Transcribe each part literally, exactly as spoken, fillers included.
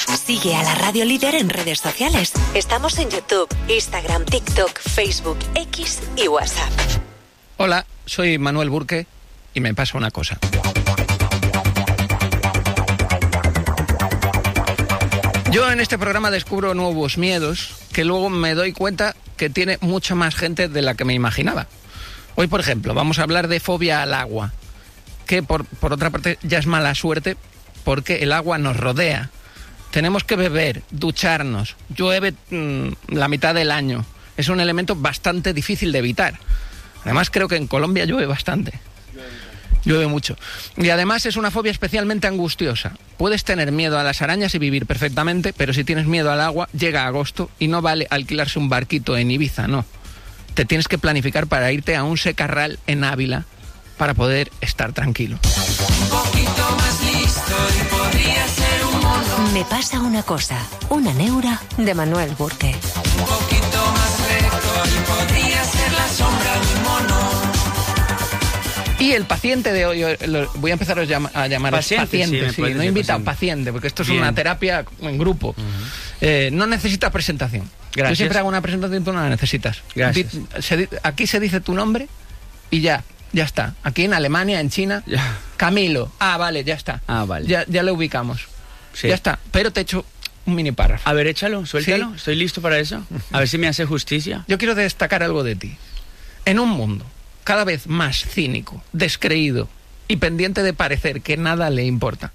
Sigue a la Radio Líder en redes sociales. Estamos en YouTube, Instagram, TikTok, Facebook, X y WhatsApp. Hola, soy Manuel Burke y me pasa una cosa. Yo en este programa descubro nuevos miedos que luego me doy cuenta que tiene mucha más gente de la que me imaginaba. Hoy, por ejemplo, vamos a hablar de fobia al agua, que por, por otra parte ya es mala suerte porque el agua nos rodea. Tenemos que beber, ducharnos, llueve mmm, la mitad del año. Es un elemento bastante difícil de evitar. Además, creo que en Colombia llueve bastante. Llueve mucho. Y además es una fobia especialmente angustiosa. Puedes tener miedo a las arañas y vivir perfectamente, pero si tienes miedo al agua, llega agosto y no vale alquilarse un barquito en Ibiza, no. Te tienes que planificar para irte a un secarral en Ávila para poder estar tranquilo. Un poquito más listo y podría ser un mono. Me pasa una cosa, una neura de Manuel Burke. Un poquito más recto y podría ser la sombra de un mono. Y el paciente de hoy, lo, voy a empezar a, llam- a llamar paciente, paciente, sí, sí, no he invitado, paciente. paciente, porque esto es Bien. una terapia en grupo. Uh-huh. Eh, no necesita presentación. Gracias. Yo siempre hago una presentación, tú no la necesitas. Gracias. Di, se, aquí se dice tu nombre y ya, ya está. Aquí en Alemania, en China, ya. Camilo. Ah, vale, ya está. Ah, vale. Ya, ya le ubicamos. Sí. Ya está, pero te echo un mini párrafo. A ver, échalo, suéltalo. ¿Sí? Estoy listo para eso. A ver si me hace justicia. Yo quiero destacar algo de ti. En un mundo cada vez más cínico, descreído y pendiente de parecer que nada le importa,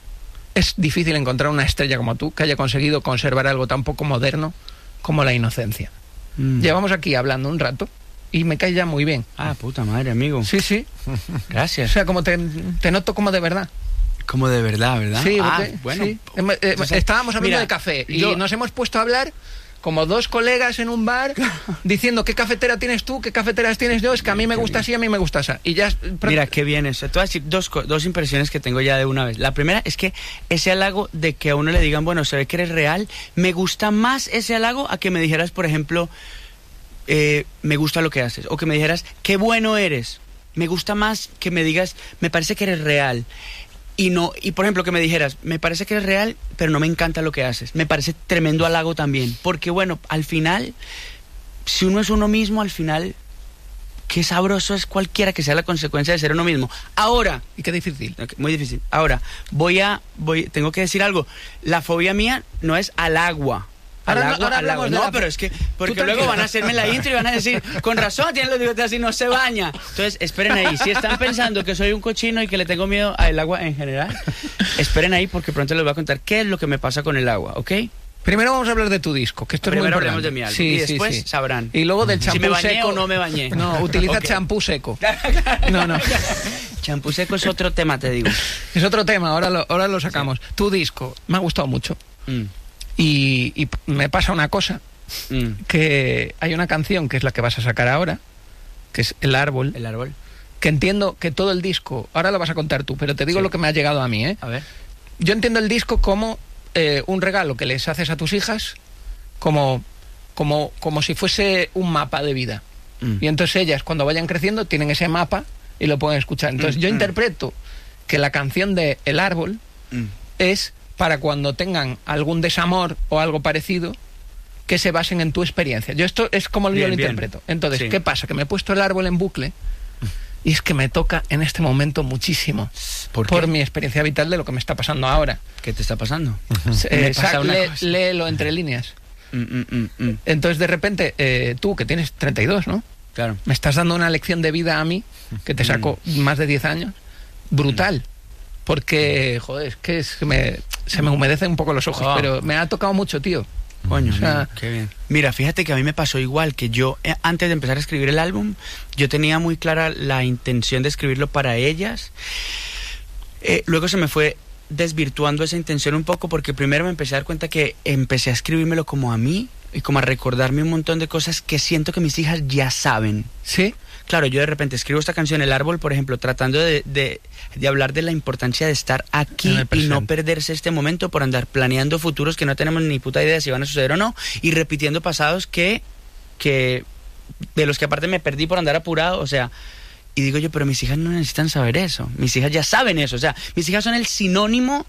es difícil encontrar una estrella como tú que haya conseguido conservar algo tan poco moderno como la inocencia. Mm. Llevamos aquí hablando un rato y me cae ya muy bien. Ah, puta madre, amigo. Sí, sí. Gracias. O sea, como te, te noto como de verdad. Como de verdad, ¿verdad? Sí, ah, porque, bueno. Sí. Entonces, estábamos hablando mira, de café y yo... nos hemos puesto a hablar como dos colegas en un bar diciendo qué cafetera tienes tú, qué cafeteras tienes yo, es que a mí me gusta así, a mí me gusta así. Y ya... Mira, qué bien eso. Te voy a decir dos, dos impresiones que tengo ya de una vez. La primera es que ese halago de que a uno le digan, bueno, se ve que eres real, me gusta más ese halago a que me dijeras, por ejemplo, eh, me gusta lo que haces. O que me dijeras, qué bueno eres. Me gusta más que me digas, me parece que eres real. Y no, y por ejemplo que me dijeras, me parece que eres real, pero no me encanta lo que haces. Me parece tremendo halago también. Porque bueno, al final, si uno es uno mismo, al final, qué sabroso es cualquiera que sea la consecuencia de ser uno mismo. Ahora, y qué difícil. Okay, muy difícil. Ahora, voy a, voy, tengo que decir algo. La fobia mía no es al agua. Al ahora, agua, ahora al agua. No, la... pero es que, porque luego van a hacerme la intro y van a decir, con razón, tienen los bigotes así, no se baña. Entonces, esperen ahí. Si están pensando que soy un cochino y que le tengo miedo al agua en general, esperen ahí porque pronto les voy a contar qué es lo que me pasa con el agua, ¿ok? Primero vamos a hablar de tu disco, que esto Primero es muy hablamos importante. de mi álbum Sí, y sí, después sí. sabrán. Y luego del champú si me bañé seco. o no me bañé. No, utiliza okay. champú seco. No, no. Champú seco es otro tema, te digo. Es otro tema, ahora lo, ahora lo sacamos. Sí. Tu disco me ha gustado mucho. Mm. Y, y me pasa una cosa, mm. que hay una canción que es la que vas a sacar ahora, que es El Árbol. El Árbol. Que entiendo que todo el disco, ahora lo vas a contar tú, pero te digo sí. lo que me ha llegado a mí, ¿eh? A ver. Yo entiendo el disco como eh, un regalo que les haces a tus hijas, como, como, como si fuese un mapa de vida. Mm. Y entonces ellas, cuando vayan creciendo, tienen ese mapa y lo pueden escuchar. Entonces mm. yo mm. interpreto que la canción de El Árbol mm. es... para cuando tengan algún desamor o algo parecido, que se basen en tu experiencia. Yo esto es como bien, yo lo bien. interpreto. Entonces, sí. ¿qué pasa? Que me he puesto El Árbol en bucle y es que me toca en este momento muchísimo. ¿Por, por mi experiencia vital de lo que me está pasando ahora. ¿Qué te está pasando? Uh-huh. eh, pasa lee, léelo entre líneas. Mm, mm, mm, mm. Entonces, de repente, eh, tú, que tienes treinta y dos, ¿no? Claro. Me estás dando una lección de vida a mí, que te saco mm. más de diez años, brutal. Mm. Porque, joder, es que es, me, se me humedecen un poco los ojos, oh. pero me ha tocado mucho, tío. Coño, o sea, qué bien. Mira, fíjate que a mí me pasó igual, que yo, eh, antes de empezar a escribir el álbum, yo tenía muy clara la intención de escribirlo para ellas. Eh, luego se me fue desvirtuando esa intención un poco, porque primero me empecé a dar cuenta que empecé a escribírmelo como a mí, y como a recordarme un montón de cosas que siento que mis hijas ya saben. ¿Sí? Claro, yo de repente escribo esta canción, El Árbol, por ejemplo, tratando de, de, de hablar de la importancia de estar aquí y no perderse este momento por andar planeando futuros que no tenemos ni puta idea si van a suceder o no, y repitiendo pasados que, que de los que aparte me perdí por andar apurado, o sea, y digo yo, pero mis hijas no necesitan saber eso, mis hijas ya saben eso, o sea, mis hijas son el sinónimo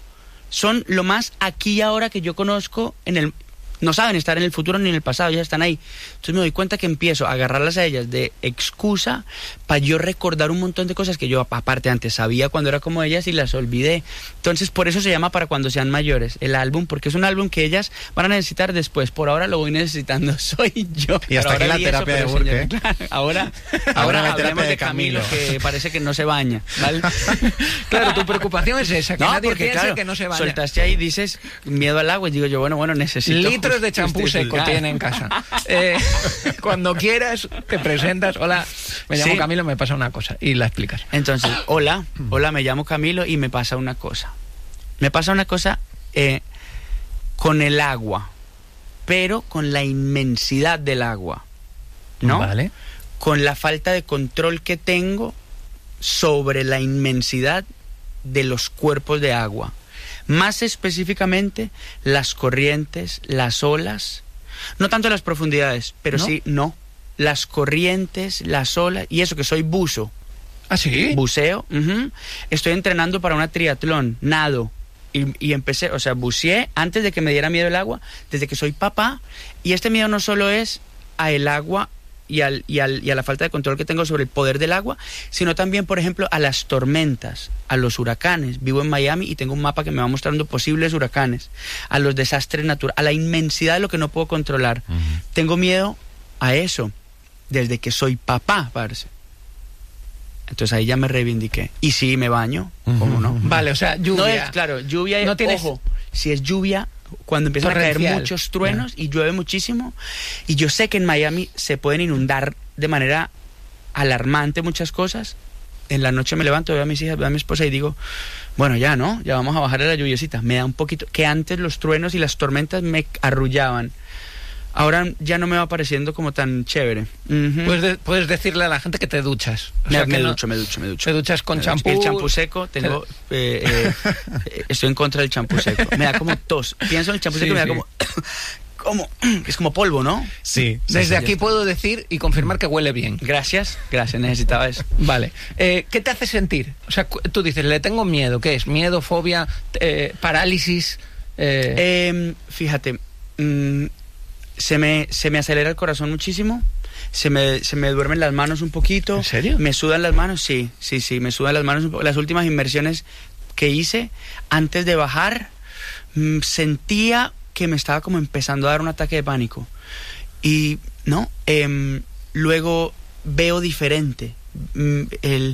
son lo más aquí y ahora que yo conozco en el... No saben estar en el futuro ni en el pasado, ya están ahí. Entonces me doy cuenta que empiezo a agarrarlas a ellas de excusa para yo recordar un montón de cosas que yo aparte antes sabía cuando era como ellas y las olvidé. Entonces por eso se llama Para Cuando Sean Mayores, el álbum, porque es un álbum que ellas van a necesitar después. Por ahora lo voy necesitando soy yo. Y hasta aquí la terapia de Burke, ¿eh? Claro, ahora, ahora, Ahora la hablemos terapia de de Camilo, Camilo. que parece que no se baña, ¿vale? Claro, tu preocupación es esa, que No, nadie porque piense claro, que no se vaya. soltaste ahí y dices miedo al agua y digo yo, bueno, bueno, necesito... Litros de champú seco justificar. tiene en casa. Eh, cuando quieras, te presentas. Hola, me llamo Sí. Camilo, me pasa una cosa. Y la explicas. Entonces, hola, hola, me llamo Camilo y me pasa una cosa. Me pasa una cosa eh, con el agua, pero con la inmensidad del agua, ¿no? Vale. Con la falta de control que tengo sobre la inmensidad de los cuerpos de agua. Más específicamente, las corrientes, las olas, no tanto las profundidades, pero ¿No? sí, no, las corrientes, las olas, y eso que soy buzo, ¿Ah, sí? buceo, ujú. Estoy entrenando para una triatlón, nado, y, y empecé, o sea, buceé antes de que me diera miedo el agua, desde que soy papá, y este miedo no solo es a el agua y, al, y, al, y a la falta de control que tengo sobre el poder del agua, sino también, por ejemplo, a las tormentas, a los huracanes. Vivo en Miami y tengo un mapa que me va mostrando posibles huracanes, a los desastres naturales, a la inmensidad de lo que no puedo controlar. Uh-huh. Tengo miedo a eso, desde que soy papá, parce. Entonces ahí ya me reivindiqué. Y sí, me baño, ¿cómo no? Vale, o sea, lluvia. No es, claro, lluvia, No tienes- ojo, si es lluvia, cuando empiezan a caer Torrencial. muchos truenos y llueve muchísimo, y yo sé que en Miami se pueden inundar de manera alarmante muchas cosas, en la noche me levanto, veo a mis hijas, veo a mi esposa y digo, bueno, ya, ¿no? Ya vamos a bajarle la lluviecita. Me da un poquito, que antes los truenos y las tormentas me arrullaban. Ahora ya no me va pareciendo como tan chévere. Ujú. Puedes, de- puedes decirle a la gente que te duchas. O me, sea, me que no- ducho, me ducho, me ducho. Te duchas con Me ducho. champú. El champú seco, tengo... eh, eh, eh, estoy en contra del champú seco. Me da como tos. Pienso en el champú Sí, seco y me da sí. como... como es como polvo, ¿no? Sí. sí, Desde sí. aquí puedo decir y confirmar que huele bien. Gracias, gracias, necesitaba eso. Vale. Eh, ¿Qué te hace sentir? O sea, cu- tú dices, le tengo miedo. ¿Qué es? ¿Miedo, fobia, eh, parálisis? Eh, Eh, fíjate, mm, se, me, se me acelera el corazón muchísimo, se me, se me duermen las manos un poquito. ¿En serio? Me sudan las manos, sí, sí, sí, me sudan las manos un poco. Las últimas inmersiones que hice, antes de bajar, mm, sentía que me estaba como empezando a dar un ataque de pánico. Y, ¿no? Em, luego veo diferente. Mm, el...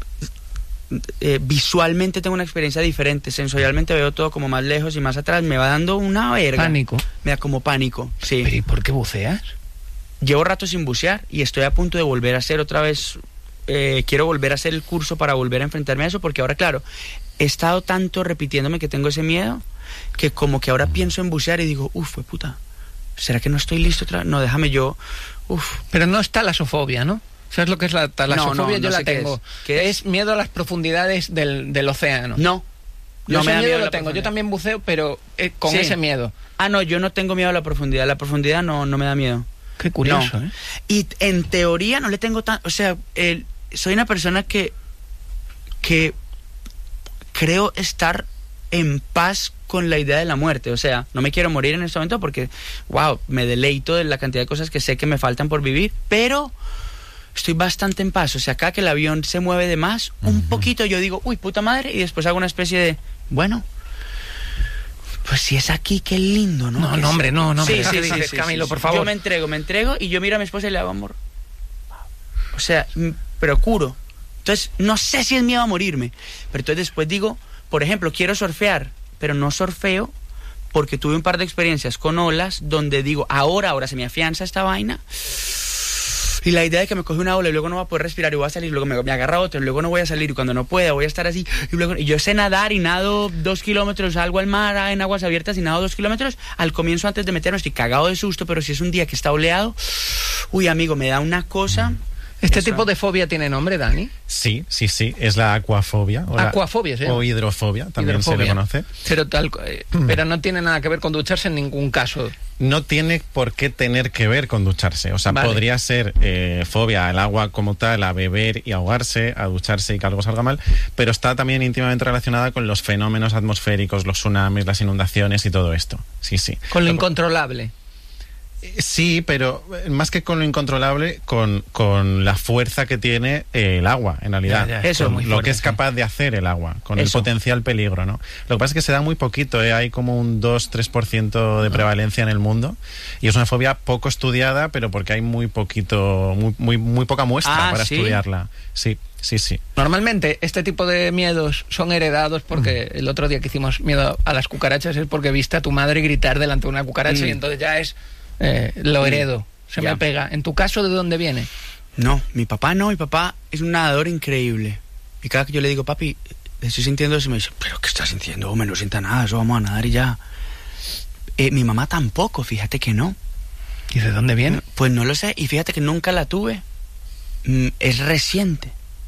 Eh, visualmente tengo una experiencia diferente, sensorialmente veo todo como más lejos y más atrás, me va dando una verga. pánico. Me da como pánico, sí. ¿Pero y por qué buceas? Llevo rato sin bucear y estoy a punto de volver a hacer otra vez, eh, quiero volver a hacer el curso para volver a enfrentarme a eso, porque ahora, claro, he estado tanto repitiéndome que tengo ese miedo, que como que ahora pienso en bucear y digo, uff, fue puta, ¿será que no estoy listo otra vez? No, déjame yo, uff. Pero no es talasofobia, ¿no? ¿Sabes lo que es la talasofobia? No, no, Yo no la sé qué tengo. es. ¿Qué es? es? miedo a las profundidades del, del océano. No, Yo no ese me da miedo miedo lo la tengo. Yo profundidad. también buceo, pero eh, con Sí. ese miedo. Ah, no, yo no tengo miedo a la profundidad, la profundidad no, no me da miedo. Qué curioso, No. ¿eh? Y en teoría no le tengo tan... O sea, el- soy una persona que, que creo estar en paz con la idea de la muerte. O sea, no me quiero morir en este momento porque, wow, me deleito de la cantidad de cosas que sé que me faltan por vivir, pero estoy bastante en paz. O sea, acá que el avión se mueve de más, un poquito yo digo, uy, puta madre, y después hago una especie de, bueno... Pues si es aquí, qué lindo, ¿no? No, Que no, es- hombre, no, no, Sí, hombre, sí, ¿qué sí, dices, sí, Camilo, sí, por sí. favor? Yo me entrego, me entrego y yo miro a mi esposa y le hago amor. O sea, mm, procuro. Entonces, no sé si es miedo a morirme. Pero entonces después digo, por ejemplo, quiero surfear, pero no surfeo porque tuve un par de experiencias con olas donde digo, ahora, ahora se me afianza esta vaina. Y la idea de que me coge una ola y luego no va a poder respirar y voy a salir, luego me, me agarra otra y luego no voy a salir y cuando no pueda voy a estar así. Y luego y yo sé nadar y nado dos kilómetros, salgo al mar en aguas abiertas y nado dos kilómetros. Al comienzo, antes de meterme, estoy cagado de susto, pero si es un día que está oleado, uy, amigo, me da una cosa. ¿Este Eso. tipo de fobia tiene nombre, Dani? Sí, sí, sí, es la acuafobia. O la- Acuafobia, sí. O hidrofobia, también se Hidrofobia. le conoce. Pero, tal, eh, pero no tiene nada que ver con ducharse en ningún caso. No tiene por qué tener que ver con ducharse. O sea, Vale. podría ser eh, fobia al agua como tal, a beber y ahogarse, a ducharse y que algo salga mal, pero está también íntimamente relacionada con los fenómenos atmosféricos, los tsunamis, las inundaciones y todo esto. Sí, sí. Con lo incontrolable. Sí, pero más que con lo incontrolable, con, con la fuerza que tiene eh, el agua, en realidad. Ya, ya, Eso, Con muy lo fuerte, que es sí. capaz de hacer el agua, con Eso. el potencial peligro, ¿no? Lo que pasa es que se da muy poquito, ¿eh? Hay como un dos tres por ciento de prevalencia en el mundo y es una fobia poco estudiada, pero porque hay muy poquito, muy, muy, muy poca muestra Ah, para ¿sí? estudiarla. Sí, sí, sí. Normalmente este tipo de miedos son heredados porque el otro día que hicimos miedo a las cucarachas es porque viste a tu madre gritar delante de una cucaracha Mm. y entonces ya es eh, lo heredo, se Ya. me pega. ¿En tu caso de dónde viene? No, mi papá no, mi papá es un nadador increíble. Y cada que yo le digo, papi, estoy sintiendo eso, me dice, ¿pero qué estás sintiendo? Hombre, no sienta nada, eso vamos a nadar y ya. Eh, mi mamá tampoco, fíjate que no. ¿Y de dónde viene? Pues no lo sé, y fíjate que nunca la tuve. Mm, es reciente.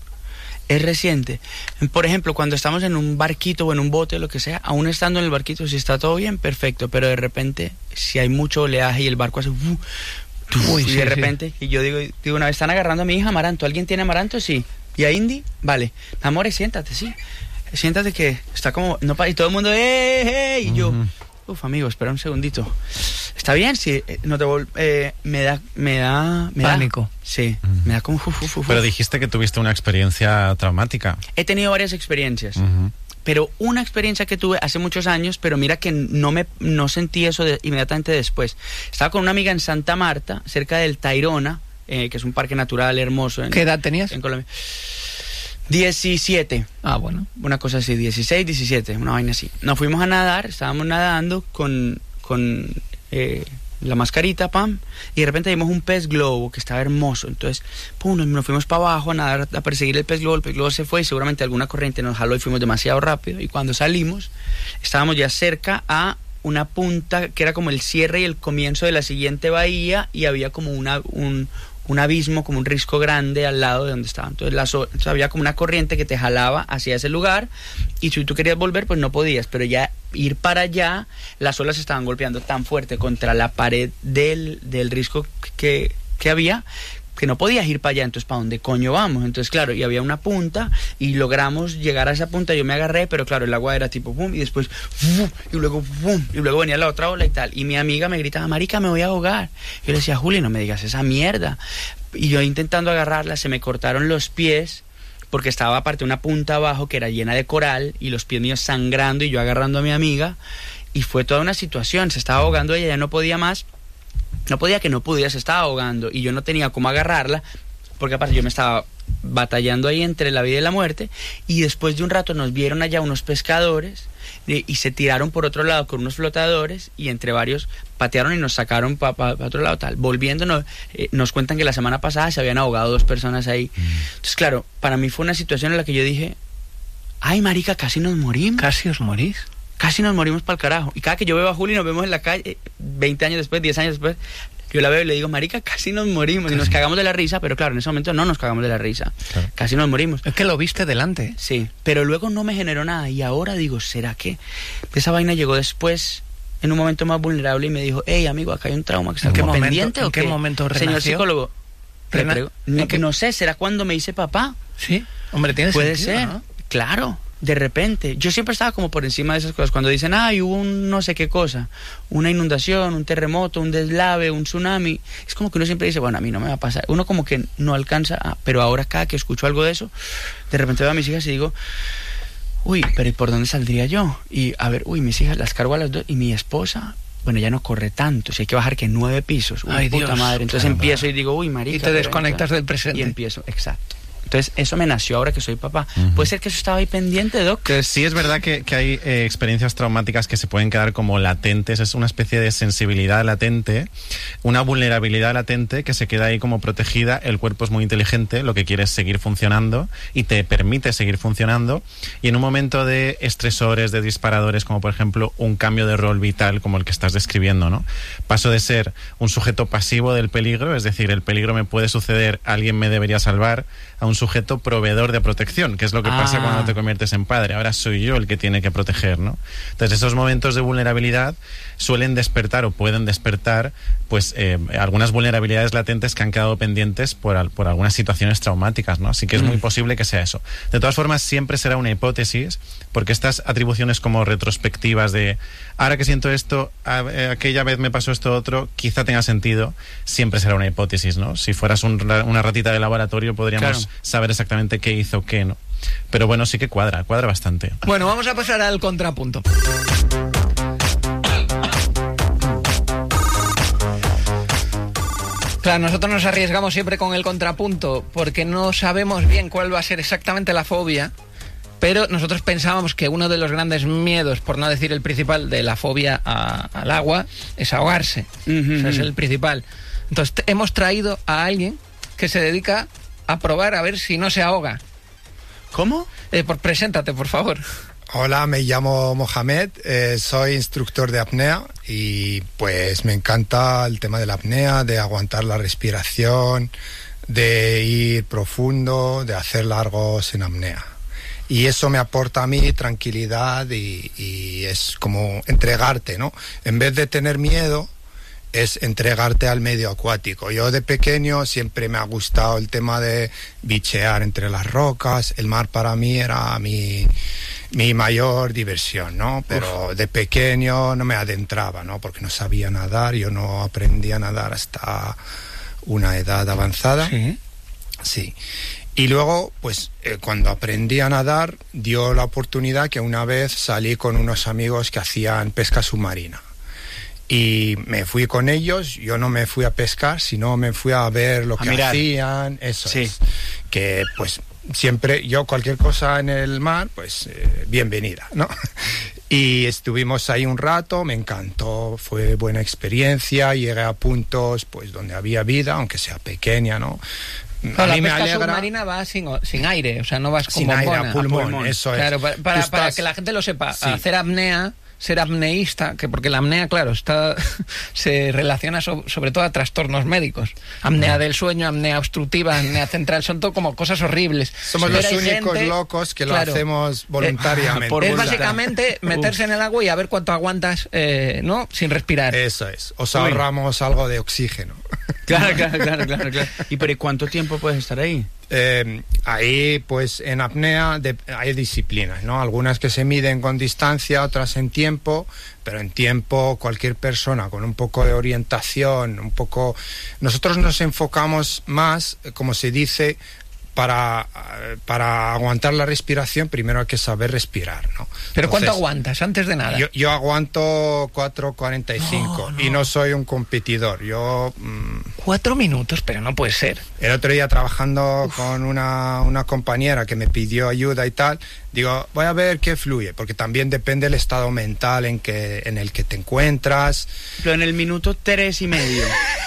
Es reciente. Por ejemplo, cuando estamos en un barquito o en un bote o lo que sea, aún estando en el barquito, si está todo bien, perfecto. Pero de repente, si hay mucho oleaje y el barco hace... Uh, Uy, y sí, de sí. repente, y yo digo, digo, una vez están agarrando a mi hija amaranto. ¿Alguien tiene amaranto? Sí. ¿Y a Indy? Vale. Amores, siéntate, sí. Siéntate que está como... No, pa- y todo el mundo, ¡eh, eh! Y yo... Uf, amigo, espera un segundito. ¿Está bien? Sí, eh, no te vol eh, me da, me da, me da- Pánico. Sí, me da como... uf, uf, uf, Pero uf. dijiste que tuviste una experiencia traumática. He tenido varias experiencias, Ujú. pero una experiencia que tuve hace muchos años, pero mira que no me no sentí eso de- inmediatamente después. Estaba con una amiga en Santa Marta, cerca del Tayrona, eh, que es un parque natural hermoso en, ¿Qué edad tenías? en Colombia. diecisiete. Ah, bueno. Una cosa así, dieciséis, diecisiete, una vaina así. Nos fuimos a nadar, estábamos nadando con, con eh, la mascarita, pam, y de repente vimos un pez globo que estaba hermoso. Entonces, pum, nos, nos fuimos para abajo a nadar, a perseguir el pez globo. El pez globo se fue y seguramente alguna corriente nos jaló y fuimos demasiado rápido. Y cuando salimos, estábamos ya cerca a una punta que era como el cierre y el comienzo de la siguiente bahía y había como una, un, un abismo, como un risco grande al lado de donde estaba. Entonces, la so- entonces había como una corriente que te jalaba hacia ese lugar y si tú querías volver, pues no podías, pero ya ir para allá, las olas estaban golpeando tan fuerte contra la pared del, del risco que, que había, que no podías ir para allá. Entonces, ¿para dónde coño vamos? Entonces, claro, y había una punta y logramos llegar a esa punta. Yo me agarré, pero claro, el agua era tipo pum, y después pum, y luego pum, y luego venía la otra ola y tal. Y mi amiga me gritaba, marica, me voy a ahogar. Yo le decía, Juli, no me digas esa mierda. Y yo intentando agarrarla, se me cortaron los pies, porque estaba aparte una punta abajo que era llena de coral y los pies míos sangrando y yo agarrando a mi amiga. Y fue toda una situación, se estaba ahogando ella, ya no podía más. No podía que no pudiera, se estaba ahogando y yo no tenía cómo agarrarla porque aparte yo me estaba batallando ahí entre la vida y la muerte y después de un rato nos vieron allá unos pescadores y, y se tiraron por otro lado con unos flotadores y entre varios patearon y nos sacaron para pa, pa otro lado tal. Volviéndonos, eh, nos cuentan que la semana pasada se habían ahogado dos personas ahí. Mm. Entonces claro, para mí fue una situación en la que yo dije, ay marica, casi nos morimos. ¿Casi os morís? Casi nos morimos para el carajo. Y cada que yo veo a Juli y nos vemos en la calle, veinte años después, diez años después, yo la veo y le digo, marica, casi nos morimos. Casi. Y nos cagamos de la risa, pero claro, en ese momento no nos cagamos de la risa. Claro. Casi nos morimos. Es que lo viste delante. Sí, pero luego no me generó nada. Y ahora digo, ¿será que esa vaina llegó después, en un momento más vulnerable, y me dijo, hey, amigo, acá hay un trauma que está como momento, pendiente ¿en o qué qué? momento renació? Señor psicólogo, Rena no, no sé, ¿será cuando me hice papá? Sí, hombre, tiene Puede sentido, ser, ¿no? Claro. De repente, yo siempre estaba como por encima de esas cosas. Cuando dicen, ay, hubo un no sé qué cosa, una inundación, un terremoto, un deslave, un tsunami, es como que uno siempre dice, bueno, a mí no me va a pasar. Uno como que no alcanza, a, pero ahora cada que escucho algo de eso, de repente veo a mis hijas y digo, uy, pero ¿y por dónde saldría yo? Y a ver, uy, mis hijas las cargo a las dos y mi esposa, bueno, ya no corre tanto, si hay que bajar que nueve pisos, uy, ay, puta Dios, madre. Entonces caramba. empiezo y digo, uy, marica. Y te desconectas del presente. Y empiezo, exacto. Entonces, eso me nació ahora que soy papá. Uh-huh. ¿Puede ser que eso estaba ahí pendiente, Doc? Que sí, es verdad que, que hay eh, experiencias traumáticas que se pueden quedar como latentes. Es una especie de sensibilidad latente, una vulnerabilidad latente que se queda ahí como protegida. El cuerpo es muy inteligente, lo que quiere es seguir funcionando y te permite seguir funcionando. Y en un momento de estresores, de disparadores, como por ejemplo un cambio de rol vital como el que estás describiendo, ¿no? Paso de ser un sujeto pasivo del peligro, es decir, el peligro me puede suceder, alguien me debería salvar, a un sujeto proveedor de protección, que es lo que ah. pasa cuando te conviertes en padre. Ahora soy yo el que tiene que proteger, ¿no? Entonces esos momentos de vulnerabilidad suelen despertar o pueden despertar pues eh, algunas vulnerabilidades latentes que han quedado pendientes por, al, por algunas situaciones traumáticas, ¿no? Así que es mm. muy posible que sea eso. De todas formas, siempre será una hipótesis, porque estas atribuciones como retrospectivas de ahora que siento esto, a, a, aquella vez me pasó esto otro, quizá tenga sentido, siempre será una hipótesis, ¿no? Si fueras un, una ratita de laboratorio podríamos claro. saber exactamente qué hizo, qué no. Pero bueno, sí que cuadra, cuadra bastante. Bueno, vamos a pasar al contrapunto. Claro, nosotros nos arriesgamos siempre con el contrapunto porque no sabemos bien cuál va a ser exactamente la fobia, pero nosotros pensábamos que uno de los grandes miedos, por no decir el principal, de la fobia a, al agua es ahogarse. Uh-huh. O sea, es el principal. Entonces te, hemos traído a alguien que se dedica a probar a ver si no se ahoga. ¿Cómo? Eh, por, preséntate, por favor. Hola, me llamo Mohamed, eh, soy instructor de apnea y pues me encanta el tema de la apnea, de aguantar la respiración, de ir profundo, de hacer largos en apnea. Y eso me aporta a mí tranquilidad y, y es como entregarte, ¿no? En vez de tener miedo, es entregarte al medio acuático. Yo de pequeño siempre me ha gustado el tema de bichear entre las rocas. El mar para mí era mi, mi mayor diversión, ¿no? Pero Uf. de pequeño no me adentraba, ¿no? Porque no sabía nadar, yo no aprendí a nadar hasta una edad avanzada. Sí. Sí. Y luego, pues, eh, cuando aprendí a nadar, dio la oportunidad que una vez salí con unos amigos que hacían pesca submarina. Y me fui con ellos, yo no me fui a pescar, sino me fui a ver lo a que mirar. hacían, eso sí. es. Que, pues, siempre, yo cualquier cosa en el mar, pues, eh, bienvenida, ¿no? Y estuvimos ahí un rato, me encantó, fue buena experiencia, llegué a puntos, pues, donde había vida, aunque sea pequeña, ¿no? No, la pesca submarina va sin, sin aire, o sea, no vas con sin bombona, aire, a pulmón, a pulmón. Eso es. Claro, para, para, estás... para que la gente lo sepa, sí. hacer apnea, ser apneísta, que porque la apnea, claro, está se relaciona so, sobre todo a trastornos médicos. Apnea no. del sueño, apnea obstructiva, apnea central, son todo como cosas horribles. Somos Pero los únicos gente, locos que claro, lo hacemos voluntariamente. Eh, es básicamente meterse Uf. en el agua y a ver cuánto aguantas, eh, ¿no? Sin respirar. Eso es. Os ahorramos Uy. algo de oxígeno. Claro, claro, claro, claro, claro. ¿Y pero cuánto tiempo puedes estar ahí? Eh, ahí, pues en apnea de, hay disciplinas, ¿no? Algunas que se miden con distancia, otras en tiempo, pero en tiempo cualquier persona con un poco de orientación, un poco... Nosotros nos enfocamos más, como se dice, para, para aguantar la respiración, primero hay que saber respirar, ¿no? ¿Pero Entonces, cuánto aguantas antes de nada? Yo, yo aguanto cuatro cuarenta y cinco no, no. y no soy un competidor. Yo mmm, Cuatro minutos, pero no puede ser. El otro día trabajando Uf. con una, una compañera que me pidió ayuda y tal, digo, voy a ver qué fluye, porque también depende del estado mental en, que, en el que te encuentras. Pero en el minuto tres y medio,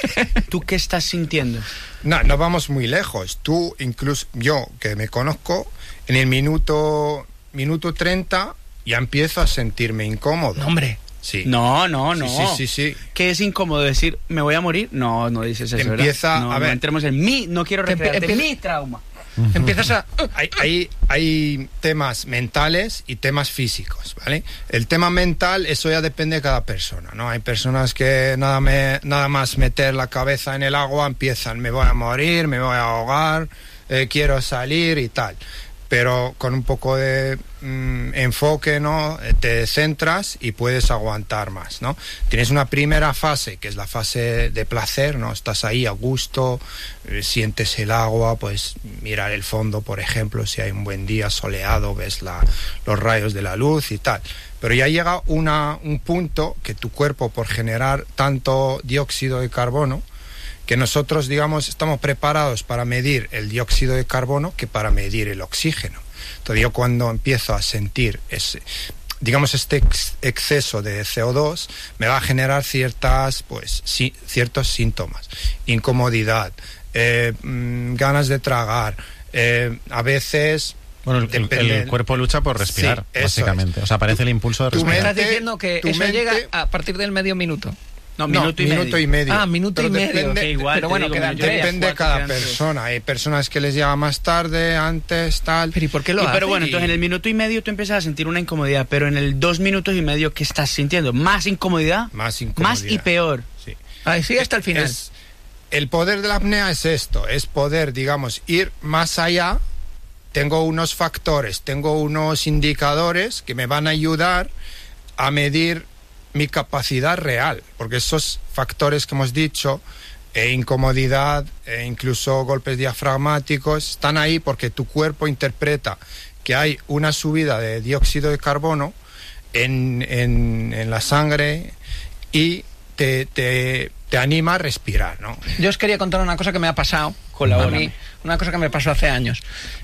¿tú qué estás sintiendo? No, no vamos muy lejos. Tú, incluso yo, que me conozco, en el minuto, minuto treinta ya empiezo a sentirme incómodo. No, hombre. Sí. No, no, no. Sí, sí, sí, sí. ¿Qué es incómodo decir, me voy a morir? No, no dices eso, Empieza, ¿verdad? No, a ver. No entremos en mí, no quiero recrearte Empe- mi trauma. Uh-huh. Empiezas a... Hay, hay, hay temas mentales y temas físicos, ¿vale? El tema mental, eso ya depende de cada persona, ¿no? Hay personas que nada, me, nada más meter la cabeza en el agua empiezan, me voy a morir, me voy a ahogar, eh, quiero salir y tal. Pero con un poco de mmm, enfoque, ¿no? Te centras y puedes aguantar más, ¿no? Tienes una primera fase, que es la fase de placer, ¿no? Estás ahí a gusto, eh, sientes el agua, pues mirar el fondo, por ejemplo, si hay un buen día soleado, ves la, los rayos de la luz y tal. Pero ya llega una, un punto que tu cuerpo, por generar tanto dióxido de carbono, que nosotros, digamos, estamos preparados para medir el dióxido de carbono que para medir el oxígeno. Entonces yo cuando empiezo a sentir ese, digamos, este ex exceso de C O dos, me va a generar ciertas, pues, sí, ciertos síntomas, incomodidad, eh, mmm, ganas de tragar, eh, a veces... Bueno, el, el, el cuerpo lucha por respirar, sí, básicamente. Es. O sea, aparece el impulso de respirar. Me estás diciendo que eso mente... llega a partir del medio minuto. No, minuto, no, y, minuto medio. y medio. Ah, minuto pero y medio. Depende, que igual, pero bueno, digo, quedan tres, depende de cada persona. Hay personas que les llega más tarde, antes, tal. Pero ¿y por qué lo y, hace? Pero bueno, entonces en el minuto y medio tú empiezas a sentir una incomodidad, pero en el dos minutos y medio, ¿qué estás sintiendo? ¿Más incomodidad? Más incomodidad. Más y peor. Sí. Ahí sí, hasta el final. Es, el poder de la apnea es esto, es poder, digamos, ir más allá. Tengo unos factores, tengo unos indicadores que me van a ayudar a medir mi capacidad real, porque esos factores que hemos dicho, eh, incomodidad, eh, incluso golpes diafragmáticos, están ahí porque tu cuerpo interpreta que hay una subida de dióxido de carbono en, en, en la sangre y te, te, te anima a respirar, ¿no? Yo os quería contar una cosa que me ha pasado con la ONI, una cosa que me pasó hace años.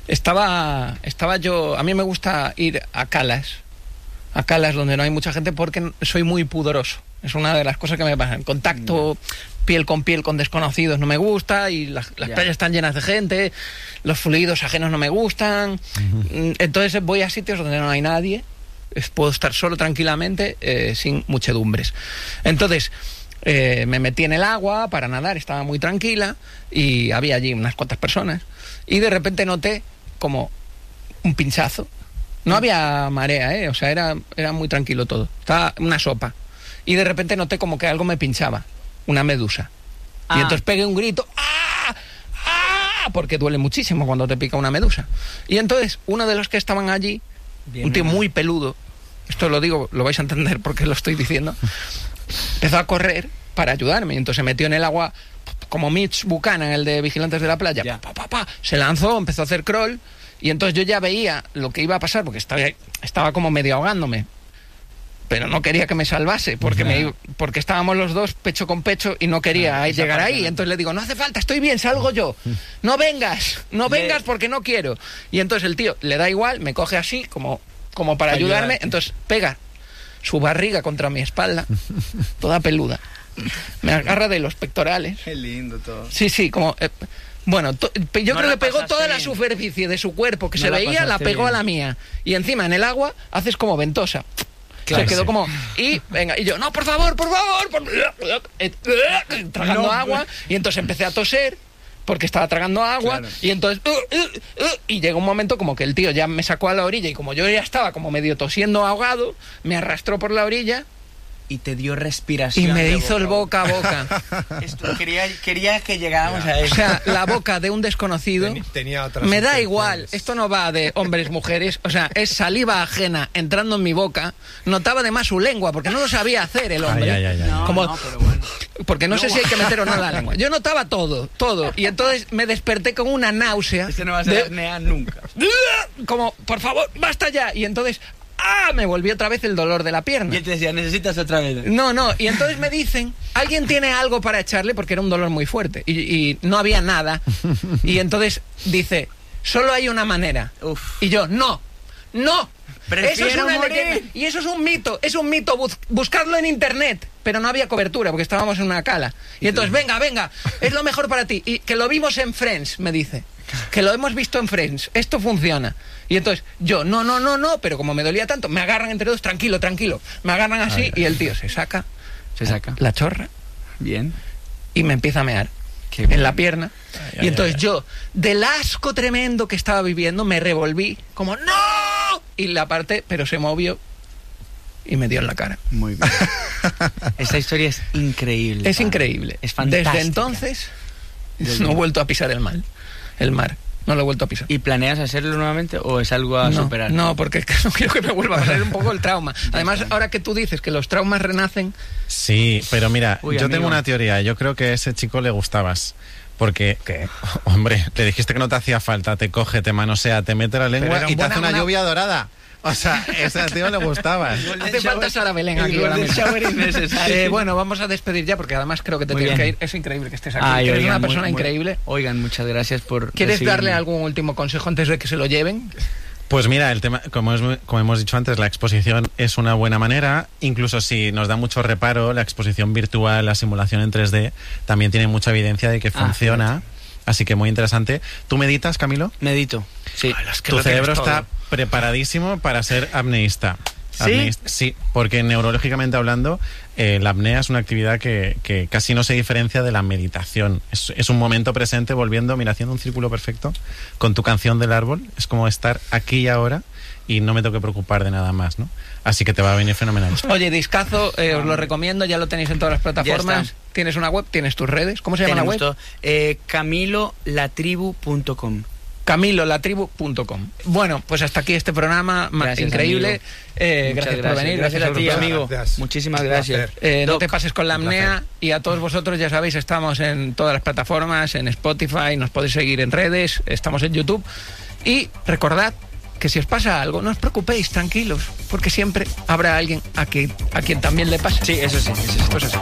Estaba, estaba yo, a mí me gusta ir a calas, a calas donde no hay mucha gente porque soy muy pudoroso. Es una de las cosas que me pasan. Contacto piel con piel con desconocidos no me gusta y las, las playas están llenas de gente, los fluidos ajenos no me gustan. Uh-huh. Entonces voy a sitios donde no hay nadie, puedo estar solo tranquilamente, eh, sin muchedumbres. Entonces eh, me metí en el agua para nadar, estaba muy tranquila y había allí unas cuantas personas y de repente noté como un pinchazo. No había marea, ¿eh? O sea, era, era muy tranquilo todo. Estaba una sopa. Y de repente noté como que algo me pinchaba. Una medusa. Ah. Y entonces pegué un grito. ¡Ah! ¡Ah! Porque duele muchísimo cuando te pica una medusa. Y entonces, uno de los que estaban allí, bien, un tío muy peludo, esto lo digo, lo vais a entender porque lo estoy diciendo, empezó a correr para ayudarme. Y entonces se metió en el agua como Mitch Buchanan, el de Vigilantes de la Playa. Pa, pa, pa, pa. Se lanzó, empezó a hacer crawl. Y entonces yo ya veía lo que iba a pasar, porque estaba, estaba como medio ahogándome. Pero no quería que me salvase, porque, me, porque estábamos los dos pecho con pecho y no quería ah, llegar ahí. No. Entonces le digo, no hace falta, estoy bien, salgo yo. No vengas, no vengas porque no quiero. Y entonces el tío le da igual, me coge así, como, como para ayudarme. Entonces pega su barriga contra mi espalda, toda peluda. Me agarra de los pectorales. Qué lindo todo. Sí, sí, como... Eh, Bueno, to, yo no creo que pegó toda bien. La superficie de su cuerpo que no se la veía, la pegó bien. A la mía. Y encima en el agua haces como ventosa. Claro, se quedó sí. como... Y venga, y yo, no, por favor, por favor, por... tragando no, agua. Y entonces empecé a toser porque estaba tragando agua. Claro. Y entonces... Uh, uh, uh, y llegó un momento como que el tío ya me sacó a la orilla y como yo ya estaba como medio tosiendo ahogado, me arrastró por la orilla. Y te dio respiración. Y me hizo el boca a boca. Esto, quería, quería que llegáramos a eso. O sea, la boca de un desconocido. Ten, tenía otras me da igual. Esto no va de hombres, mujeres. O sea, es saliva ajena entrando en mi boca. Notaba además su lengua, porque no lo sabía hacer el hombre. Ay, ay, ay, ay. No, Como, no, pero bueno. Porque no, no sé si hay que meter o no la no. lengua. Yo notaba todo, todo. Y entonces me desperté con una náusea. Este no va a ser apnea nunca. Como, por favor, basta ya. Y entonces... ¡Ah! Me volvió otra vez el dolor de la pierna. Y él te decía, necesitas otra vez. No, no. Y entonces me dicen, ¿alguien tiene algo para echarle? Porque era un dolor muy fuerte. Y, y no había nada. Y entonces dice, solo hay una manera. Uf. Y yo, no, no. Eso es una leyenda. Y eso es un mito, es un mito. Bus buscadlo en internet. Pero no había cobertura porque estábamos en una cala. Y entonces, venga, venga, es lo mejor para ti. Y que lo vimos en Friends, me dice. Que lo hemos visto en Friends. Esto funciona. Y entonces, yo, no, no, no, no. Pero como me dolía tanto, me agarran entre dos, tranquilo, tranquilo. Me agarran así ay, y el tío se saca. Se saca. La chorra. Bien. Y me empieza a mear. Qué en bien. la pierna. Ay, y entonces ay, yo, del asco tremendo que estaba viviendo, me revolví. Como, ¡no! Y la parte, pero se movió. Y me dio en la cara. Muy bien. Esta historia es increíble. Es increíble. Es fantástica. Desde entonces no he vuelto a pisar el mar. El mar. No lo he vuelto a pisar. ¿Y planeas hacerlo nuevamente o es algo a no, superar? No, porque no quiero que me vuelva a pasar un poco el trauma. Además, ahora que tú dices que los traumas renacen... Sí, pero mira, Uy, yo amigo. tengo una teoría. Yo creo que a ese chico le gustabas. Porque, ¿qué? Hombre, le dijiste que no te hacía falta, te coge, te manosea, te mete la lengua y te buena, hace una una... lluvia dorada. O sea, ese tío le gustaba. Hace falta Sara Belén aquí ahora mismo. Eh, bueno, vamos a despedir ya porque además creo que te Muy tienes bien. que ir. Es increíble que estés aquí. Ay, que eres oigan, una muy- persona muy- increíble. Oigan, muchas gracias por ¿Quieres recibirme. darle algún último consejo antes de que se lo lleven? Pues mira, el tema, como, es, como hemos dicho antes, la exposición es una buena manera. Incluso si nos da mucho reparo, la exposición virtual, la simulación en tres D, también tiene mucha evidencia de que Ah, funciona. Así que muy interesante. ¿Tú meditas, Camilo? Medito, sí. Ay, las que Tu lo tienes cerebro todo. está preparadísimo para ser apneísta. ¿Sí? Apneísta, sí, porque neurológicamente hablando, eh, la apnea es una actividad que, que casi no se diferencia de la meditación. Es, es un momento presente volviendo, mira, haciendo un círculo perfecto con tu canción del árbol. Es como estar aquí y ahora y no me tengo que preocupar de nada más, ¿no? Así que te va a venir fenomenal. Oye, discazo, eh, os lo recomiendo, ya lo tenéis en todas las plataformas. está. Tienes una web, tienes tus redes. ¿Cómo se llama Tenemos la web? todo. Eh, camilo latribu punto com. camilo latribu punto com. Bueno, pues hasta aquí este programa ma- Gracias, increíble. amigo. Eh, Muchas gracias, por venir. Gracias a ti, sobre todo. amigo. Gracias. Muchísimas Un gracias. placer. Eh, no Doc, te pases con la un placer. apnea y a todos vosotros ya sabéis, estamos en todas las plataformas, en Spotify, nos podéis seguir en redes, estamos en YouTube y recordad que si os pasa algo, no os preocupéis, tranquilos, porque siempre habrá alguien a quien, a quien también le pase. Sí, eso sí, eso sí. Pues así.